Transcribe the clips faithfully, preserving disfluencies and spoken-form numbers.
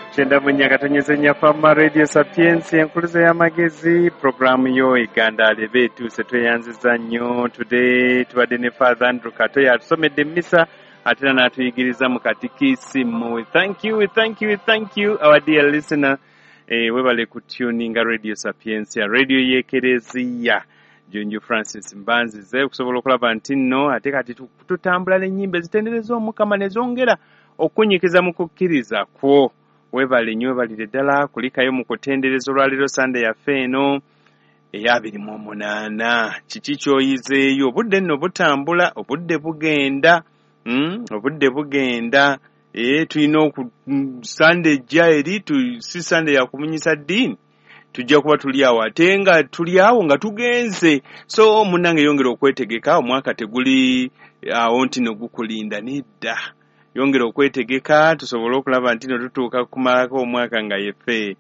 Chenda munyakatonyeza nyafama Radio Sapiens enkuluze y'amagezi programu yo iganda lebetu setweyanziza nnyo. Today tubadde ne Father Andrew Kato yatusomedde misa atera n'atuyigiriza mu katikisimu. Thank you, thank you, thank you our dear listener. Eh, webale kutuninga Radio Sapiens ya radio y'ekereziya. Junju Francis Mbanzize okusobola okulaba nti nno ate kati tutambula n'ennyimba ezitendereza Omukama ne zongera okunyikiza mu kukkiriza kwo. Webale nnyo webalire ddala kulikayo mu kutendereza olwaliro Sunday yaffe eno eya abiri mu munaana. Kiki ky'oyizeeyo? Obudde nno butambula, obudde bugenda, mm? obudde bugenda. Eh, tulina oku Sunday jja eri tu si Sunday ya kumunyisa ddiini. Tujja kuba tuli awo ate nga tuli awo nga tugenze. So munnange yongera okwetegeka, omwaka teguli awo nti no gukulinda nedda. Yongera okwetegeka tusobole okulaba nti no tutuuka kumalako omwaka nga yeffe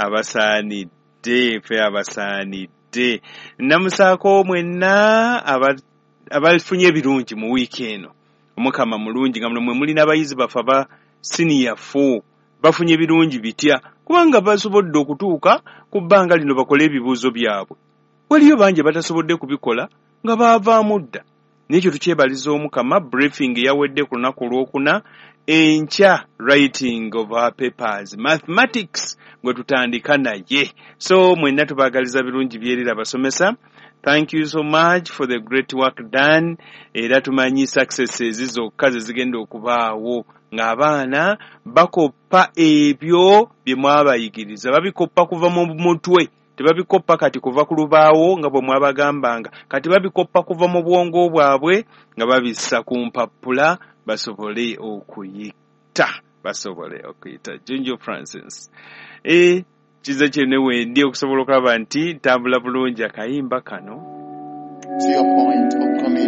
abasaanidde, ffe abasaanidde. Namusaako mwenna abafunye ebirungi mu wiiki eno. Omukama mulungi nga mwe mulina abayizi baffe aba senior four bafunye ebirungi bitya kubanga basobodde okutuuka ku bbanga lino bakole ebibuuzo byabwe. Waliyo bangi batasobodde kubikola nga baavaamu dda. N'ekyo tukyebaliza Omukama. Briefing yawedde ku lunaku olwokuna enkya writing of our papers mathematics gwe tutandika naye. So mwenna tubaagaliza birungi byerira abasomesa. Thank you so much for the great work done. Era tumanyi successes zokka ze zigenda okubaawo ng'abaana bakoppa ebyo bye mwabayigiriza, babikoppa kuva mu mutwe, tebabikoppa kati kuva ku lubaawo nga bwe mwabagambanga, kati babikoppa kuva mu bwongo bwabwe nga babissa ku mpapula basobole okuyita basobole okuyita. Junju Francis e kiza kyene wendi okusobola okulaba nti tambula bulungi akayimba kano. To your point of coming